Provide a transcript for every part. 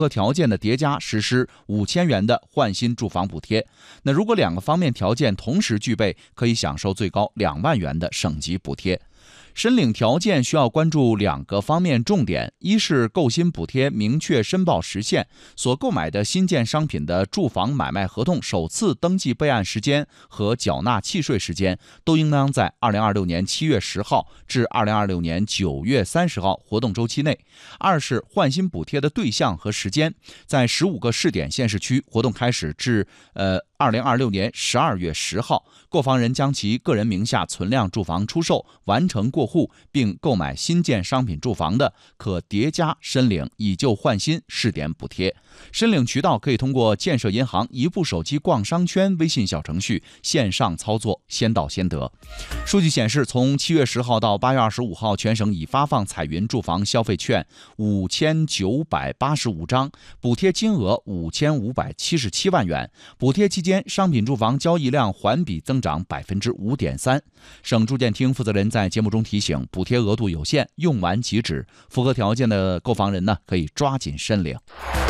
和条件的叠加实施5000元的换新住房补贴。那如果2个方面条件同时具备，可以享受最高2万元的省级补贴。申领条件需要关注2个方面重点：一是购新补贴明确申报时限，所购买的新建商品的住房买卖合同首次登记备案时间和缴纳契税时间都应当在2026年7月10号至2026年9月30号活动周期内；二是换新补贴的对象和时间，在15个试点县市区活动开始至2026年12月10号，购房人将其个人名下存量住房出售完成过户并购买新建商品住房的，可叠加申领以旧换新试点补贴。申领渠道可以通过建设银行一部手机逛商圈微信小程序线上操作，先到先得。数据显示，从7月10号到8月25号，全省已发放彩云住房消费券5985张，补贴金额5577万元。补贴期间，商品住房交易量环比增长5.3%。省住建厅负责人在节目中提醒，补贴额度有限，用完即止，符合条件的购房人呢，可以抓紧申领。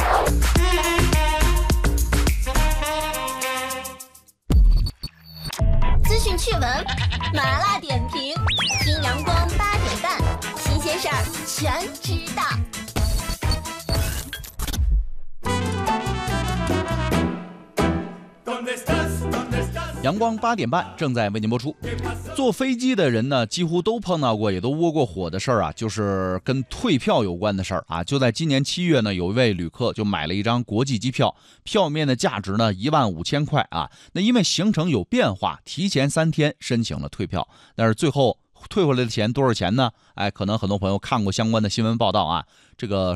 资讯趣闻，麻辣点评，听阳光8点半，新鲜事儿全知道。 阳光8点半正在为您播出。坐飞机的人呢，几乎都碰到过，也都窝过火的事儿啊，就是跟退票有关的事儿啊。就在今年7月呢，有一位旅客就买了一张国际机票，票面的价值呢15000块啊。那因为行程有变化，提前3天申请了退票，但是最后退回来的钱多少钱呢？可能很多朋友看过相关的新闻报道啊，这个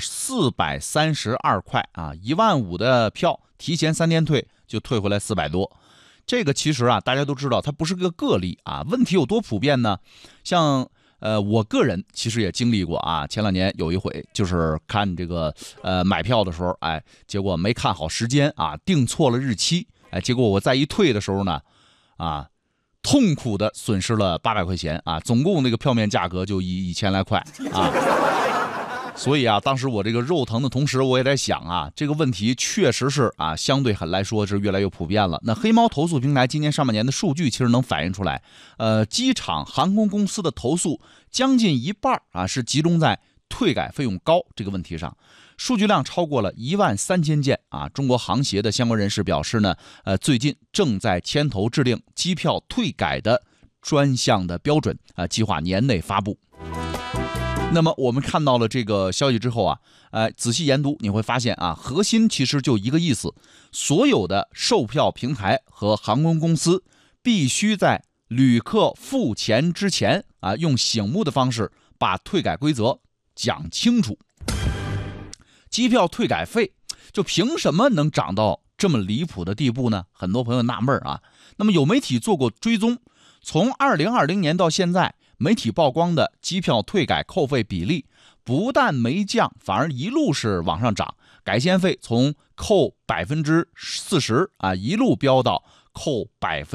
432块啊，15000的票提前3天退就退回来400多。这个其实啊，大家都知道，它不是个个例啊。问题有多普遍呢？像我个人其实也经历过啊。前2年有一回，就是看这个买票的时候，结果没看好时间啊，订错了日期，结果我再一退的时候呢，痛苦的损失了800块钱啊，总共那个票面价格就1000来块啊。所以啊，当时我这个肉疼的同时，我也在想啊，这个问题确实是啊，相对来说是越来越普遍了。那黑猫投诉平台今年上半年的数据其实能反映出来，机场航空公司的投诉将近一半啊是集中在退改费用高这个问题上，数据量超过了13000件啊。中国航协的相关人士表示呢，最近正在牵头制定机票退改的专项的标准啊，计划年内发布。那么我们看到了这个消息之后啊，仔细研读你会发现啊，核心其实就一个意思：所有的售票平台和航空公司必须在旅客付钱之前啊，用醒目的方式把退改规则讲清楚。机票退改费就凭什么能涨到这么离谱的地步呢？很多朋友纳闷啊。那么有媒体做过追踪，从2020年到现在，媒体曝光的机票退改扣费比例不但没降，反而一路是往上涨。改签费从扣40%啊，一路飙到扣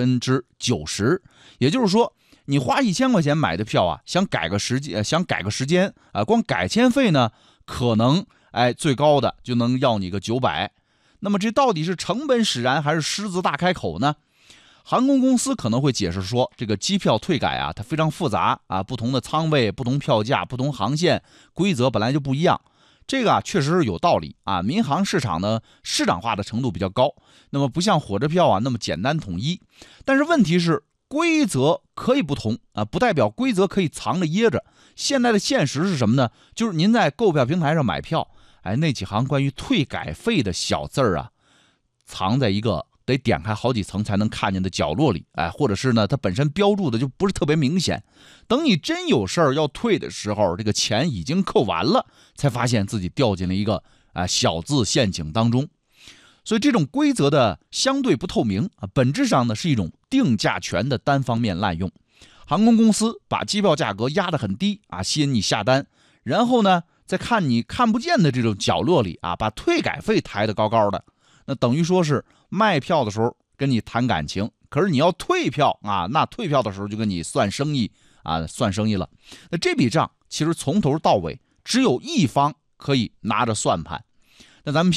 90%。也就是说，你花1000块钱买的票啊，想改个时间啊，光改签费呢，可能最高的就能要你个900。那么这到底是成本使然还是狮子大开口呢？航空公司可能会解释说，这个机票退改啊，它非常复杂啊，不同的舱位、不同票价、不同航线，规则本来就不一样。这个啊，确实是有道理啊。民航市场呢，市场化的程度比较高，那么不像火车票啊那么简单统一。但是问题是，规则可以不同啊，不代表规则可以藏着掖着。现在的现实是什么呢？就是您在购票平台上买票，那几行关于退改费的小字儿啊，藏在一个得点开好几层才能看见的角落里，或者是呢，它本身标注的就不是特别明显。等你真有事儿要退的时候，这个钱已经扣完了，才发现自己掉进了一个小字陷阱当中。所以这种规则的相对不透明啊，本质上呢是一种定价权的单方面滥用。航空公司把机票价格压得很低啊，吸引你下单，然后呢，在看你看不见的这种角落里啊，把退改费抬得高高的。那等于说是卖票的时候跟你谈感情，可是你要退票啊，那退票的时候就跟你算生意了。那这笔账其实从头到尾只有一方可以拿着算盘。那咱们